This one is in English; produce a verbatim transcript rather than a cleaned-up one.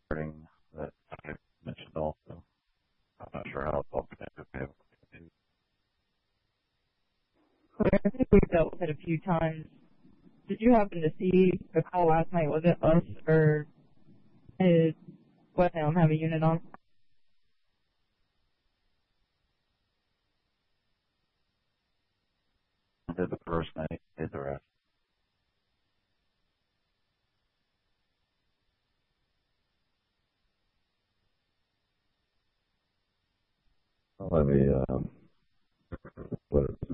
recording that I mentioned also. I'm not sure how it's all connected. I think we've dealt with it a few times. Did you happen to see the call last night? Was it us or did West Elm have a unit on? I did the first night, did the rest. Let me um, put it